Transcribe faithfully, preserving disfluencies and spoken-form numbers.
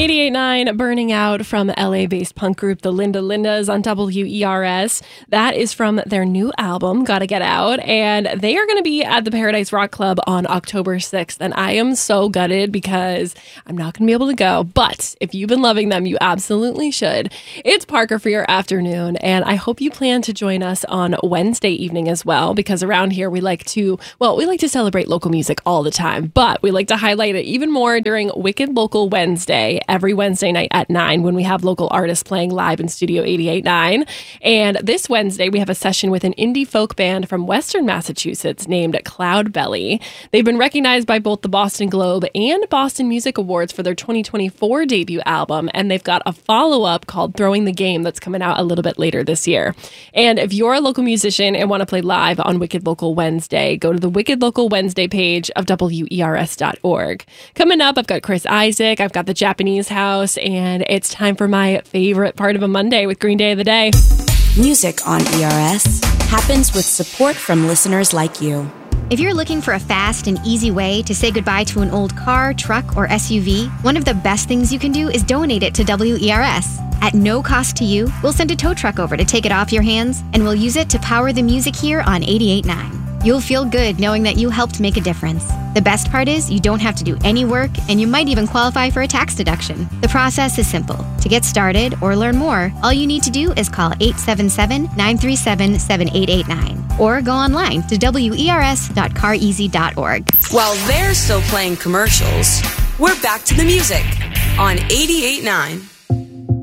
eighty-eight point nine Burning Out from L A-based punk group The Linda Lindas on W E R S. That is from their new album, Gotta Get Out, and they are going to be at the Paradise Rock Club on October sixth, and I am so gutted because I'm not going to be able to go, but if you've been loving them, you absolutely should. It's Parker for your afternoon, and I hope you plan to join us on Wednesday evening as well, because around here we like to, well, we like to celebrate local music all the time, but we like to highlight it even more during Wicked Local Wednesday, every Wednesday night at nine when we have local artists playing live in Studio eighty-eight point nine. And this Wednesday, we have a session with an indie folk band from Western Massachusetts named Cloudbelly. They've been recognized by both the Boston Globe and Boston Music Awards for their twenty twenty-four debut album, and they've got a follow-up called Throwing the Game that's coming out a little bit later this year. And if you're a local musician and want to play live on Wicked Local Wednesday, go to the Wicked Local Wednesday page of W E R S dot org. Coming up, I've got Chris Isaac, I've got the Japanese House, and it's time for my favorite part of a Monday with Green Day of the Day. Music on E R S happens with support from listeners like you. If you're looking for a fast and easy way to say goodbye to an old car, truck, or S U V, one of the best things you can do is donate it to W E R S. At no cost to you, we'll send a tow truck over to take it off your hands, and we'll use it to power the music here on eighty-eight point nine. You'll feel good knowing that you helped make a difference. The best part is you don't have to do any work, and you might even qualify for a tax deduction. The process is simple. To get started or learn more, all you need to do is call eight seven seven, nine three seven, seven eight eight nine or go online to W E R S dot car easy dot org. While they're still playing commercials, we're back to the music on eighty-eight point nine.